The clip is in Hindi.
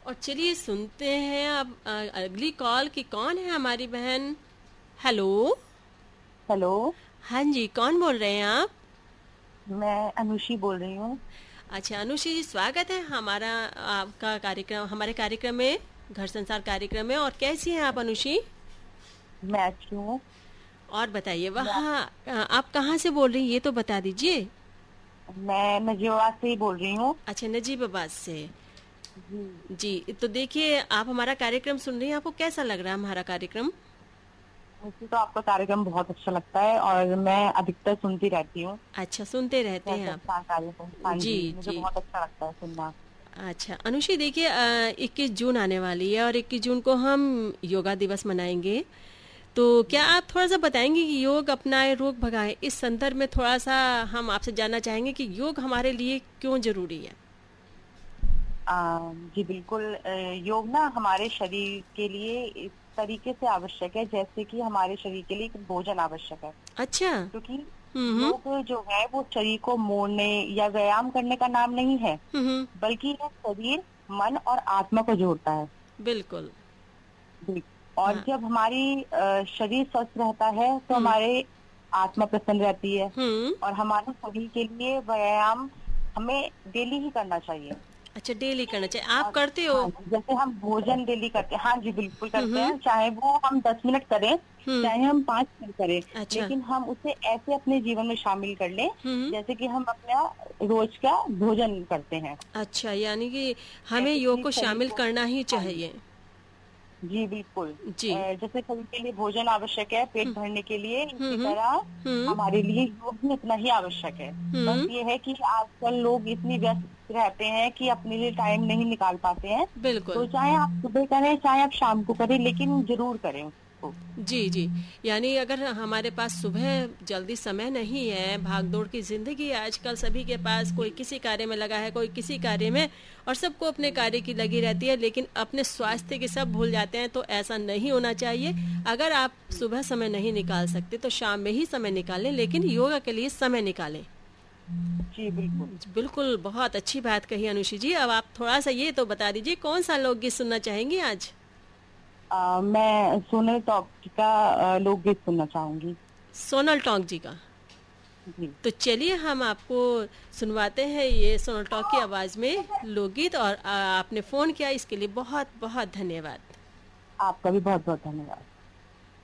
और चलिए सुनते हैं अब अगली कॉल की कौन है हमारी बहन। हेलो। हेलो। हाँ जी, कौन बोल रहे हैं आप? मैं अनुषी बोल रही हूँ। अच्छा अनुषी जी, स्वागत है हमारा आपका कार्यक्रम हमारे कार्यक्रम में, घर संसार कार्यक्रम में। और कैसी हैं आप अनुषी? मैं अच्छी हूँ। और बताइए मैं वहाँ आप कहाँ से बोल रही हैं, ये तो बता दीजिए। मैं नजीबाबाद से ही बोल रही हूँ। अच्छा, नजीबाबाद से। जी। जी, तो देखिए आप हमारा कार्यक्रम सुन रही हैं, आपको कैसा लग रहा है हमारा कार्यक्रम? मुझे तो आपका कार्यक्रम बहुत अच्छा लगता है और मैं अधिकतर सुनती रहती हूँ। अच्छा, सुनते रहते घर हैं आप। संस्कार कार्यक्रम, हाँ जी जी, मुझे जी। बहुत अच्छा लगता है सुनना। अच्छा अनुषी, देखिए 21 जून आने वाली है और 21 जून को हम योगा दिवस मनाएंगे। तो क्या आप थोड़ा सा बताएंगे कि योग अपनाएं रोग भगाएं, इस संदर्भ में थोड़ा सा हम आपसे जानना चाहेंगे कि योग हमारे लिए क्यों जरूरी है? जी बिल्कुल। योग ना हमारे शरीर के लिए इस तरीके से आवश्यक है जैसे कि हमारे शरीर के लिए एक भोजन आवश्यक है। अच्छा। क्योंकि हम्म। योग जो है वो शरीर को मोड़ने या व्यायाम करने का नाम नहीं है, हम्म। बल्कि यह शरीर, मन और आत्मा को जोड़ता है। बिल्कुल। जी। और हाँ। जब हमारी शरीर स्वस्थ रहता है तो हम्म। हमारे आत्मा प्रसन्न रहती है। हम्म। और हमारे शरीर के लिए व्यायाम हमें डेली ही करना चाहिए। अच्छा, डेली करना चाहिए, आप और करते हो? हाँ जी, जैसे हम भोजन डेली करते हैं, हाँ जी बिल्कुल करते हम्म। हैं, चाहे वो हम 10 मिनट करें, हम्म। चाहे हम 5 मिनट करें। अच्छा। लेकिन हम उसे ऐसे अपने जीवन में शामिल कर लें हम्म। जैसे कि हम अपना रोज का भोजन करते हैं। अच्छा, यानी कि हमें जैसे योग कि को शरीर शामिल को, करना ही हाँ जी, चाहिए। जी बिल्कुल। जी। जैसे शरीर के लिए भोजन आवश्यक है पेट भरने के लिए, इसी हम्म। तरह हम्म। हमारे लिए योग भी उतना ही आवश्यक है। बस हम्म। ये है कि आजकल लोग इतनी व्यस्त रहते हैं कि अपने लिए टाइम नहीं निकाल पाते हैं। बिल्कुल। तो चाहे आप सुबह करें चाहे आप शाम को करें, लेकिन जरूर करें उसको। जी जी। यानी अगर हमारे पास सुबह जल्दी समय नहीं है, भागदौड़ की जिंदगी है आजकल सभी के पास, कोई जी। किसी कार्य में लगा है, कोई किसी कार्य में, और सबको अपने हम्म, कार्य की लगी रहती है, लेकिन अपने स्वास्थ्य के सब भूल जाते हैं। तो ऐसा नहीं होना चाहिए। अगर आप हम्म, सुबह समय नहीं निकाल सकते तो शाम में ही समय निकालें, लेकिन योगा के लिए समय निकालें। जी बिल्कुल। बिल्कुल, बहुत अच्छी बात कही अनुषी जी। अब आप थोड़ा सा ये तो बता दीजिए कौन सा लोकगीत सुनना चाहेंगी आज? मैं सोनल टॉप का लोकगीत सुनना चाहूंगी। सोनल टोंक जी का। जी। तो चलिए हम आपको सुनवाते हैं ये सोनल टॉक की आवाज़ में लोकगीत। और आपने फ़ोन किया इसके लिए बहुत बहुत धन्यवाद। आपका भी बहुत बहुत धन्यवाद।